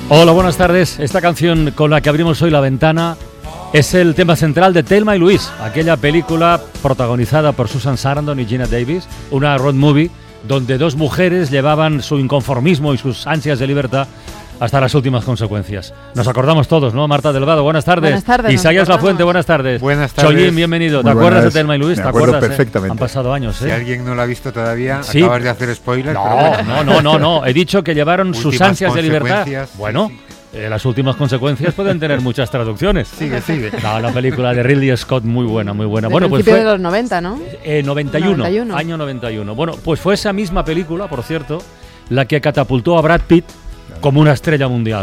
Hola, buenas tardes. Esta canción con la que abrimos hoy la ventana es el tema central de Thelma y Louise, aquella película protagonizada por Susan Sarandon y Geena Davis, una road movie donde dos mujeres llevaban su inconformismo y sus ansias de libertad hasta las últimas consecuencias. Nos acordamos todos, ¿no? Marta Delgado, buenas tardes. Buenas tardes. Isaías Lafuente, buenas tardes. Buenas tardes. Chollín, bienvenido. Muy ¿Te acuerdas buenas. de Thelma y Louise? Me ¿Te acuerdo acuerdas? perfectamente. Han pasado años, Si alguien no lo ha visto todavía, Sí. acabas de hacer spoiler. pero bueno. No. He dicho que llevaron sus Últimas ansias de libertad. consecuencias, Bueno, sí. Las últimas consecuencias pueden tener muchas traducciones. Sigue. No, una película de Ridley Scott muy buena, muy buena. Del Bueno, pues principio fue de los 90, ¿no? 91, año 91. Bueno, pues fue esa misma película, por cierto, la que catapultó a Brad Pitt como una estrella mundial.